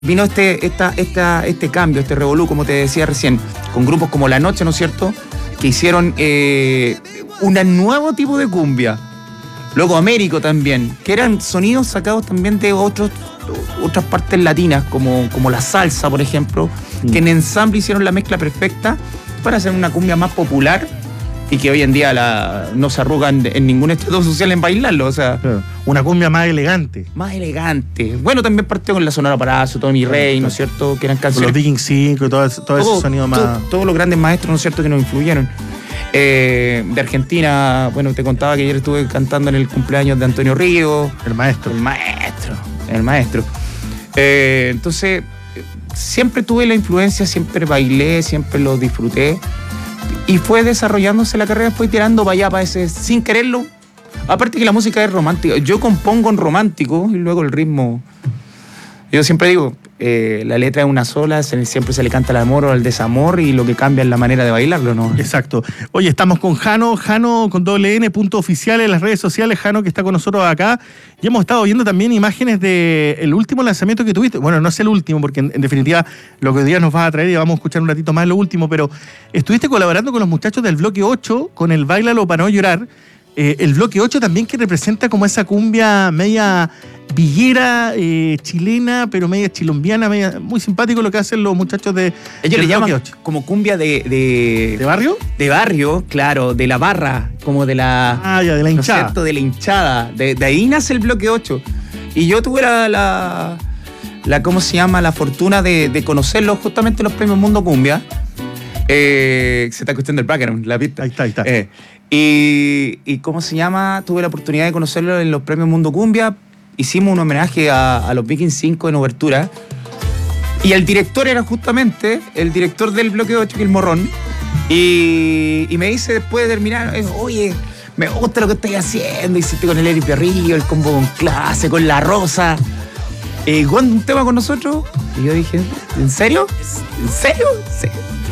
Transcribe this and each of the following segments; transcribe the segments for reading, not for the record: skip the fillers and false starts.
vino este cambio, este revolú, como te decía recién, con grupos como La Noche, ¿no es cierto?, que hicieron un nuevo tipo de cumbia. Luego Américo también, que eran sonidos sacados también de otras partes latinas, como la salsa, por ejemplo, que en ensamble hicieron la mezcla perfecta para hacer una cumbia más popular y que hoy en día no se arrugan en ningún estrato social en bailarlo, o sea... Claro. Una cumbia más elegante. Más elegante. Bueno, también partió con la Sonora Parazo, Tony Rey, ¿no es cierto?, que eran canciones... Los Digging 5 y todo ese sonido más... Todos los grandes maestros, ¿no es cierto?, que nos influyeron. De Argentina, bueno, te contaba que ayer estuve cantando en el cumpleaños de Antonio Ríos. El maestro. Entonces, siempre tuve la influencia, siempre bailé, siempre lo disfruté. Y fue desarrollándose la carrera, fue tirando para allá, para ese, sin quererlo. Aparte que la música es romántica. Yo compongo en romántico y luego el ritmo... Yo siempre digo, la letra es una sola, siempre se le canta el amor o el desamor y lo que cambia es la manera de bailarlo, ¿no? Exacto. Oye, estamos con Jano con _N.oficial en las redes sociales, Jano que está con nosotros acá. Y hemos estado viendo también imágenes del último lanzamiento que tuviste. Bueno, no es el último, porque en definitiva lo que hoy día nos vas a traer y vamos a escuchar un ratito más lo último, pero estuviste colaborando con los muchachos del Bloque 8, con el Báilalo para no llorar. El Bloque 8 también que representa como esa cumbia media villera, chilena, pero media chilombiana, muy simpático lo que hacen los muchachos de... Ellos le llaman 8. Como cumbia de barrio. De barrio, claro, de la barra, como de la... Ah, ya, de la hinchada. ¿No es cierto? De la hinchada. De ahí nace el Bloque 8. Y yo tuve la ¿cómo se llama? La fortuna de conocerlos justamente en los premios Mundo Cumbia. Se está escuchando el background, la pista. Ahí está. Y ¿cómo se llama? Tuve la oportunidad de conocerlo en los premios Mundo Cumbia. Hicimos un homenaje a los Viking 5 en obertura. Y el director era justamente el director del Bloque 8, que es el Morrón. Y me dice después de terminar, oye, me gusta lo que estáis haciendo. Hiciste con el Eric Perrillo, el combo con clase, con La Rosa. ¿Cuándo un tema con nosotros? Y yo dije, ¿en serio? ¿En serio? Sí.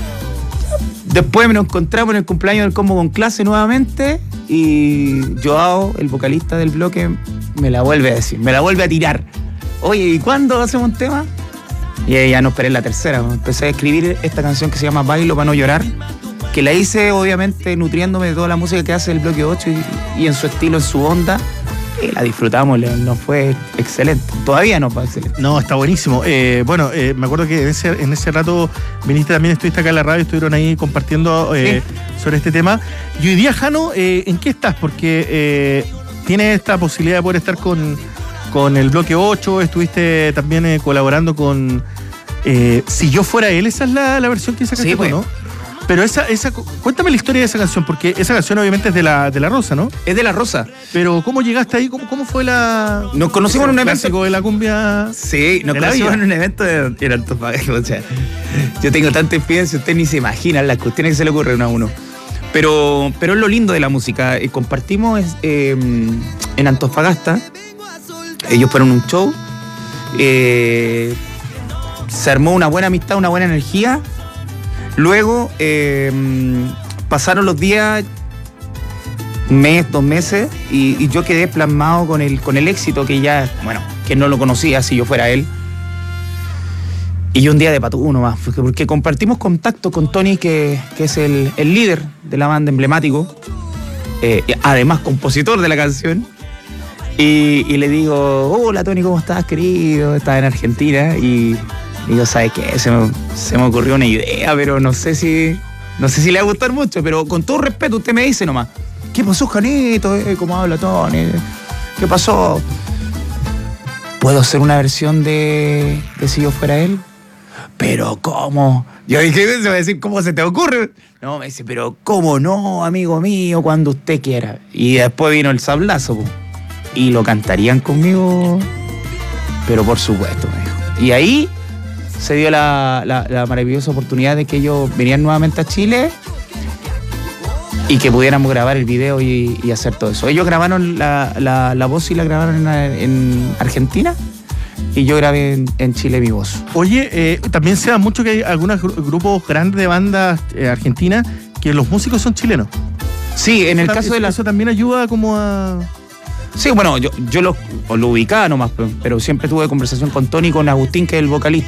Después nos encontramos en el cumpleaños del combo con clase nuevamente y Joao, el vocalista del bloque, me la vuelve a decir, me la vuelve a tirar. Oye, ¿y cuándo hacemos un tema? Y ya no esperé la tercera. Empecé a escribir esta canción que se llama Bailo para no llorar, que la hice obviamente nutriéndome de toda la música que hace el Bloque 8 y en su estilo, en su onda. Y la disfrutamos, nos fue excelente. Todavía nos va excelente. No, está buenísimo. Me acuerdo que en ese rato viniste también, estuviste acá en la radio, estuvieron ahí compartiendo sobre este tema. Y hoy día, Jano, ¿en qué estás? Porque tienes esta posibilidad de poder estar con el Bloque 8, estuviste también colaborando con Si Yo Fuera Él, esa es la versión que sacaste, pues, ¿no? Pero cuéntame la historia de esa canción, porque esa canción obviamente es de la Rosa, ¿no? Es de La Rosa. Pero ¿cómo llegaste ahí? ¿Cómo fue la...? Nos conocimos en un evento. Clásico de la cumbia. Sí, nos conocimos en un evento en Antofagasta. O sea, yo tengo tanta experiencia, usted ni se imagina las cuestiones que se le ocurren a uno. Pero es lo lindo de la música. Compartimos en Antofagasta. Ellos fueron un show. Se armó una buena amistad, una buena energía. Luego pasaron los días, mes, 2 meses, y yo quedé plasmado con el éxito que ya, bueno, que no lo conocía si yo fuera él. Y yo un día de patú nomás, porque compartimos contacto con Tony, que es el líder de la banda, emblemático, además compositor de la canción. Y le digo, hola Tony, ¿cómo estás, querido? Estaba en Argentina y yo, ¿sabes qué? Se me ocurrió una idea, pero no sé si le va a gustar mucho, pero con todo respeto, usted me dice nomás, ¿qué pasó, Janito? ¿Cómo habla Tony? ¿Qué pasó? ¿Puedo hacer una versión de Si Yo Fuera Él? ¿Pero cómo? Yo dije, se va a decir, ¿cómo se te ocurre? No, me dice, pero ¿cómo no, amigo mío? Cuando usted quiera. Y después vino el sablazo, po. Y lo cantarían conmigo, pero por supuesto, me dijo. Y ahí se dio la maravillosa oportunidad de que ellos venían nuevamente a Chile y que pudiéramos grabar el video y hacer todo eso. Ellos grabaron la voz y la grabaron en Argentina y yo grabé en Chile mi voz. Oye, también se da mucho que hay algunos grupos grandes de bandas argentinas que los músicos son chilenos. Sí, en el caso de eso también ayuda como a... Sí, bueno, yo lo ubicaba nomás, pero siempre tuve conversación con Tony y con Agustín, que es el vocalista.